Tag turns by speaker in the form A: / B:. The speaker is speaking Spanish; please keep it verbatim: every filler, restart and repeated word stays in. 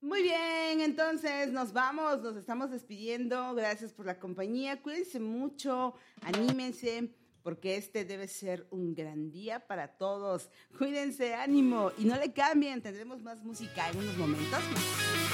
A: Muy bien, entonces nos vamos, nos estamos despidiendo. Gracias por la compañía. Cuídense mucho, anímense, porque este debe ser un gran día para todos. Cuídense, ánimo y no le cambien. Tendremos más música en unos momentos.